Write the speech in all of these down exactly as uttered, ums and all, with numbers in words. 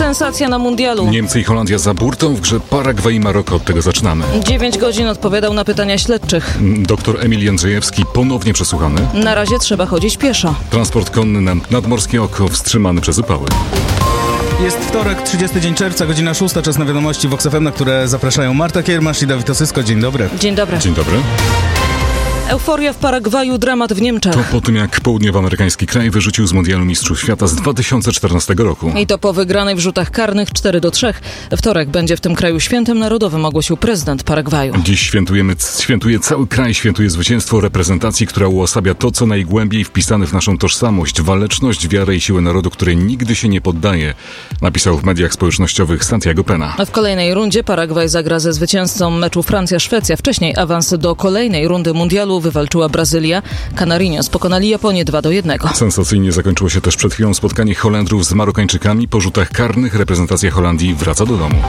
Sensacja na mundialu. Niemcy i Holandia za burtą, w grze Paragwaj i Maroko. Od tego zaczynamy. Dziewięć godzin odpowiadał na pytania śledczych. Doktor Emil Jędrzejewski ponownie przesłuchany. Na razie trzeba chodzić pieszo. Transport konny na nadmorskie oko wstrzymany przez upały. Jest wtorek, trzydziesty dzień czerwca, godzina szósta, czas na wiadomości w Vox F M, na które zapraszają Marta Kiermasz i Dawid Osysko. Dzień dobry. Dzień dobry. Dzień dobry. Euforia w Paragwaju, dramat w Niemczech. To po tym, jak południowoamerykański kraj wyrzucił z mundialu mistrzów świata z dwa tysiące czternastego roku. I to po wygranej w rzutach karnych cztery do trzech. Wtorek będzie w tym kraju świętem narodowym, ogłosił prezydent Paragwaju. Dziś świętujemy, świętuje cały kraj, świętuje zwycięstwo reprezentacji, która uosabia to, co najgłębiej wpisane w naszą tożsamość, waleczność, wiarę i siłę narodu, której nigdy się nie poddaje, napisał w mediach społecznościowych Santiago Pena. A w kolejnej rundzie Paragwaj zagra ze zwycięzcą meczu Francja-Szwecja. Wcześniej awans do kolejnej rundy mundialu wywalczyła Brazylia. Canarinos pokonali Japonię dwa do jednego. Sensacyjnie zakończyło się też przed chwilą spotkanie Holendrów z Marokańczykami. Po rzutach karnych reprezentacja Holandii wraca do domu.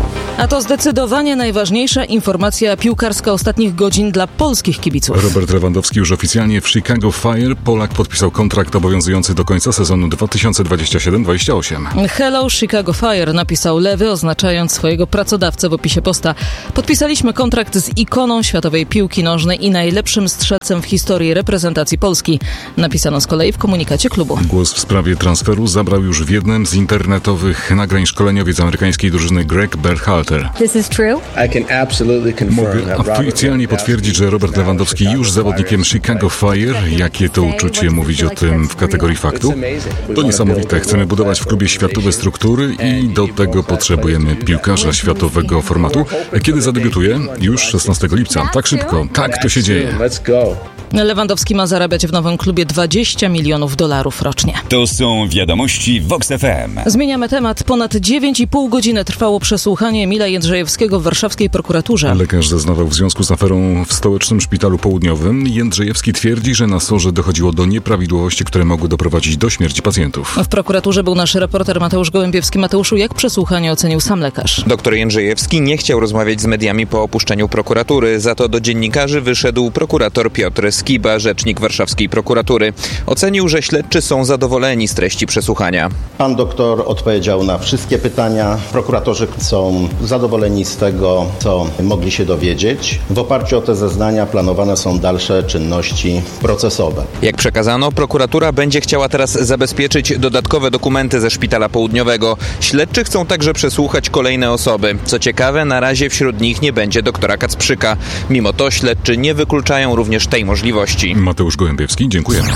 A to zdecydowanie najważniejsza informacja piłkarska ostatnich godzin dla polskich kibiców. Robert Lewandowski już oficjalnie w Chicago Fire. Polak podpisał kontrakt obowiązujący do końca sezonu dwa tysiące dwudziestego siódmego dwudziestego ósmego. Hello Chicago Fire, napisał Lewy, oznaczając swojego pracodawcę w opisie posta. Podpisaliśmy kontrakt z ikoną światowej piłki nożnej i najlepszym strzelcem w historii reprezentacji Polski. Napisano z kolei w komunikacie klubu. Głos w sprawie transferu zabrał już w jednym z internetowych nagrań szkoleniowiec amerykańskiej drużyny Greg Berhalter. This is true? I can absolutely confirm Mogę oficjalnie potwierdzić, że Robert Lewandowski już zawodnikiem Chicago Fire. Jakie to uczucie mówić o tym w kategorii faktu? To niesamowite. Chcemy budować w klubie światowe struktury i do tego potrzebujemy piłkarza światowego formatu. Kiedy zadebiutuje? Już szesnastego lipca. Tak szybko. Tak to się dzieje. Lewandowski ma zarabiać w nowym klubie dwadzieścia milionów dolarów rocznie. To są wiadomości Vox F M. Zmieniamy temat. Ponad dziewięć i pół godziny trwało przesłuchanie Emila Jędrzejewskiego w warszawskiej prokuraturze. Lekarz zeznawał w związku z aferą w stołecznym szpitalu południowym. Jędrzejewski twierdzi, że na sorze dochodziło do nieprawidłowości, które mogły doprowadzić do śmierci pacjentów. W prokuraturze był nasz reporter Mateusz Gołębiewski. Mateuszu, jak przesłuchanie ocenił sam lekarz? Doktor Jędrzejewski nie chciał rozmawiać z mediami po opuszczeniu prokuratury. Za to do dziennikarzy wyszedł prokurator Piotr Skiba, rzecznik warszawskiej prokuratury. Ocenił, że śledczy są zadowoleni z treści przesłuchania. Pan doktor odpowiedział na wszystkie pytania. Prokuratorzy są zadowoleni z tego, co mogli się dowiedzieć. W oparciu o te zeznania planowane są dalsze czynności procesowe. Jak przekazano, prokuratura będzie chciała teraz zabezpieczyć dodatkowe dokumenty ze szpitala południowego. Śledczy chcą także przesłuchać kolejne osoby. Co ciekawe, na razie wśród nich nie będzie doktora Kacprzyka. Mimo to śledczy nie wykluczają również tej możliwości. Mateusz Gołębiewski, dziękujemy.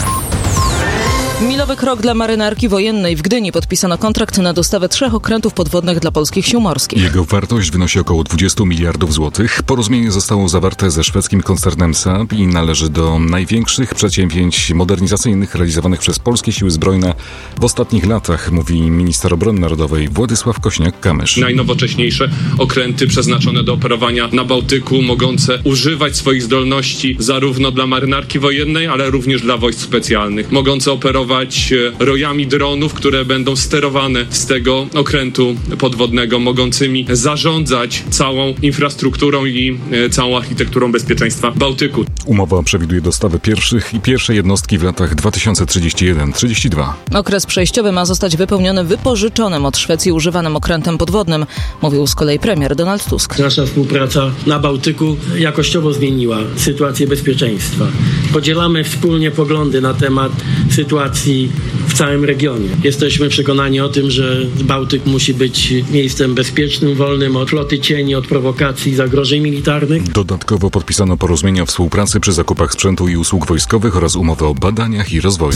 Milowy krok dla marynarki wojennej. W Gdyni podpisano kontrakt na dostawę trzech okrętów podwodnych dla polskich sił morskich. Jego wartość wynosi około dwadzieścia miliardów złotych. Porozumienie zostało zawarte ze szwedzkim koncernem Saab i należy do największych przedsięwzięć modernizacyjnych realizowanych przez polskie siły zbrojne w ostatnich latach, mówi minister obrony narodowej Władysław Kośniak-Kamysz. Najnowocześniejsze okręty przeznaczone do operowania na Bałtyku, mogące używać swoich zdolności zarówno dla marynarki wojennej, ale również dla wojsk specjalnych, mogące operować rojami dronów, które będą sterowane z tego okrętu podwodnego, mogącymi zarządzać całą infrastrukturą i całą architekturą bezpieczeństwa Bałtyku. Umowa przewiduje dostawę pierwszych i pierwszej jednostki w latach dwa tysiące trzydziesty jeden do trzydziestego drugiego. Okres przejściowy ma zostać wypełniony wypożyczonym od Szwecji używanym okrętem podwodnym, mówił z kolei premier Donald Tusk. Nasza współpraca na Bałtyku jakościowo zmieniła sytuację bezpieczeństwa. Podzielamy wspólnie poglądy na temat sytuacji w całym regionie. Jesteśmy przekonani o tym, że Bałtyk musi być miejscem bezpiecznym, wolnym od floty cieni, od prowokacji, zagrożeń militarnych. Dodatkowo podpisano porozumienia o współpracy przy zakupach sprzętu i usług wojskowych oraz umowę o badaniach i rozwoju.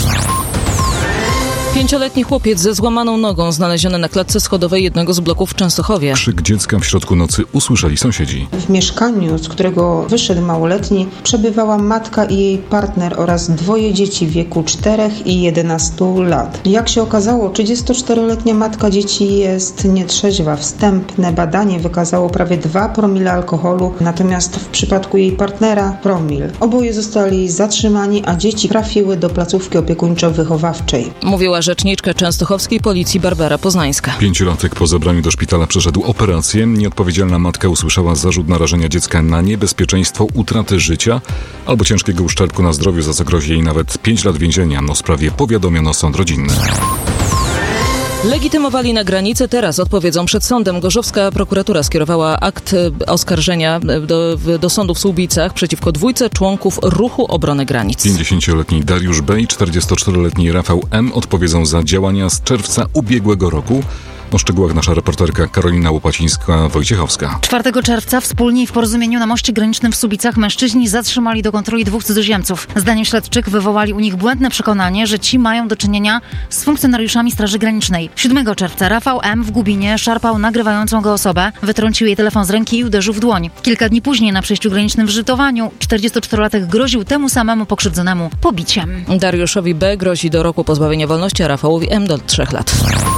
Pięcioletni chłopiec ze złamaną nogą znaleziony na klatce schodowej jednego z bloków w Częstochowie. Krzyk dziecka w środku nocy usłyszeli sąsiedzi. W mieszkaniu, z którego wyszedł małoletni, przebywała matka i jej partner oraz dwoje dzieci w wieku czterech i jedenastu lat. Jak się okazało, trzydziestoczteroletnia matka dzieci jest nietrzeźwa. Wstępne badanie wykazało prawie dwa promile alkoholu, natomiast w przypadku jej partnera promil. Oboje zostali zatrzymani, a dzieci trafiły do placówki opiekuńczo-wychowawczej. Mówiła rzeczniczka częstochowskiej policji Barbara Poznańska. Pięciolatek po zabraniu do szpitala przeszedł operację. Nieodpowiedzialna matka usłyszała zarzut narażenia dziecka na niebezpieczeństwo utraty życia albo ciężkiego uszczerbku na zdrowiu, za co grozi jej nawet pięć lat więzienia. O sprawie powiadomiono sąd rodzinny. Legitymowali na granicę, teraz odpowiedzą przed sądem. Gorzowska prokuratura skierowała akt oskarżenia do, do sądu w Słubicach przeciwko dwójce członków Ruchu Obrony Granic. pięćdziesięcioletni Dariusz B. i czterdziestoczteroletni Rafał M. odpowiedzą za działania z czerwca ubiegłego roku. O szczegółach nasza reporterka Karolina Łopacińska-Wojciechowska. czwartego czerwca wspólnie i w porozumieniu na moście granicznym w Słubicach mężczyźni zatrzymali do kontroli dwóch cudzoziemców. Zdaniem śledczych wywołali u nich błędne przekonanie, że ci mają do czynienia z funkcjonariuszami Straży Granicznej. siódmego czerwca Rafał M. w Gubinie szarpał nagrywającą go osobę, wytrącił jej telefon z ręki i uderzył w dłoń. Kilka dni później na przejściu granicznym w Żytowaniu czterdziestoczterolatek groził temu samemu pokrzywdzonemu pobiciem. Dariuszowi B. grozi do roku pozbawienia wolności, a Rafałowi M. do trzech lat.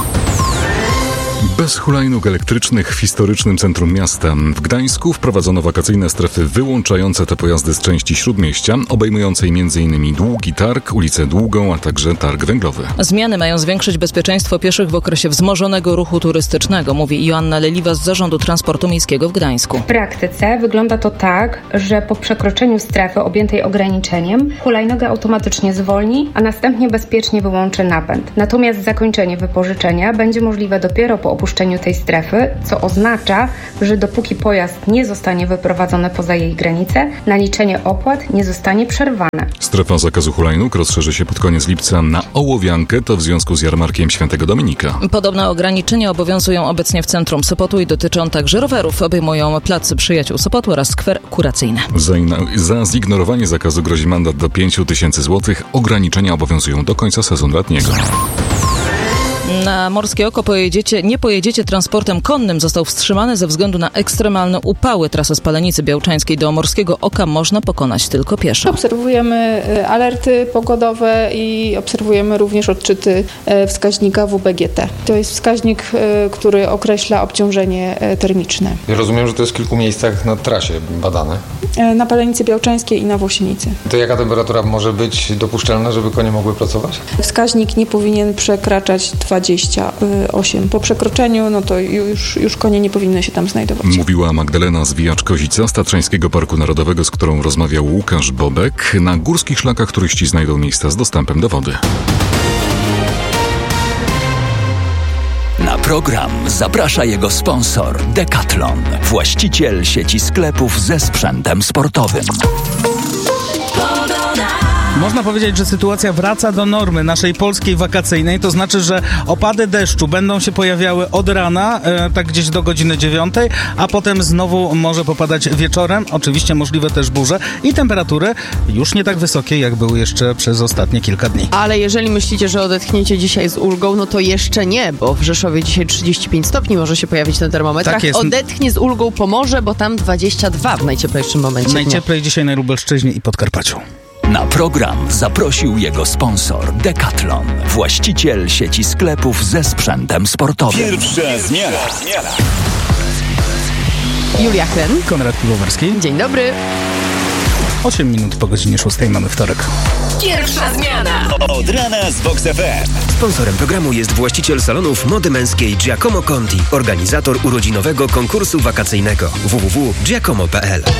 Bez hulajnóg elektrycznych w historycznym centrum miasta w Gdańsku wprowadzono wakacyjne strefy wyłączające te pojazdy z części Śródmieścia, obejmującej m.in. Długi Targ, ulicę Długą, a także Targ Węglowy. Zmiany mają zwiększyć bezpieczeństwo pieszych w okresie wzmożonego ruchu turystycznego, mówi Joanna Leliwa z Zarządu Transportu Miejskiego w Gdańsku. W praktyce wygląda to tak, że po przekroczeniu strefy objętej ograniczeniem hulajnoga automatycznie zwolni, a następnie bezpiecznie wyłączy napęd. Natomiast zakończenie wypożyczenia będzie możliwe dopiero po opuszczeniu tej strefy, co oznacza, że dopóki pojazd nie zostanie wyprowadzony poza jej granice, naliczenie opłat nie zostanie przerwane. Strefa zakazu hulajnóg rozszerzy się pod koniec lipca na Ołowiankę, to w związku z jarmarkiem Świętego Dominika. Podobne ograniczenia obowiązują obecnie w centrum Sopotu i dotyczą także rowerów. Obejmują plac Przyjaciół Sopotu oraz skwer kuracyjny. Za, za zignorowanie zakazu grozi mandat do pięć tysięcy złotych. Ograniczenia obowiązują do końca sezonu letniego. Na Morskie Oko pojedziecie, nie pojedziecie transportem konnym. Został wstrzymany ze względu na ekstremalne upały. Trasę z Palenicy Białczańskiej do Morskiego Oka można pokonać tylko pieszo. Obserwujemy alerty pogodowe i obserwujemy również odczyty wskaźnika W B G T. To jest wskaźnik, który określa obciążenie termiczne. Ja rozumiem, że to jest w kilku miejscach na trasie badane. Na Palenicy Białczańskiej i na Włosienicy. To jaka temperatura może być dopuszczalna, żeby konie mogły pracować? Wskaźnik nie powinien przekraczać dwadzieścia osiem. Po przekroczeniu, no to już, już konie nie powinny się tam znajdować. Mówiła Magdalena Zwijacz-Kozica z Tatrzańskiego Parku Narodowego, z którą rozmawiał Łukasz Bobek. Na górskich szlakach turyści znajdą miejsca z dostępem do wody. Na program zaprasza jego sponsor Decathlon, właściciel sieci sklepów ze sprzętem sportowym. Można powiedzieć, że sytuacja wraca do normy naszej polskiej wakacyjnej, to znaczy, że opady deszczu będą się pojawiały od rana, e, tak gdzieś do godziny dziewiątej, a potem znowu może popadać wieczorem, oczywiście możliwe też burze i temperatury już nie tak wysokie, jak były jeszcze przez ostatnie kilka dni. Ale jeżeli myślicie, że odetchniecie dzisiaj z ulgą, no to jeszcze nie, bo w Rzeszowie dzisiaj trzydzieści pięć stopni może się pojawić na termometrach. Tak jest. Odetchnie z ulgą Pomorze, bo tam dwadzieścia dwa w najcieplejszym momencie. Najcieplej dzisiaj na Lubelszczyźnie i Podkarpaciu. Na program zaprosił jego sponsor Decathlon, właściciel sieci sklepów ze sprzętem sportowym. Pierwsza zmiana. Julia Hen. Konrad Piwowarski. Dzień dobry. osiem minut po godzinie szóstej mamy wtorek. Pierwsza zmiana. Od rana z Vox F M. Sponsorem programu jest właściciel salonów mody męskiej Giacomo Conti, organizator urodzinowego konkursu wakacyjnego w w w kropka giacomo kropka p l.